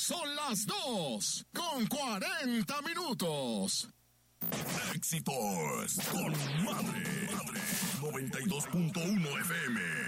Son las 2:40. Éxitos con Madre 92.1 FM.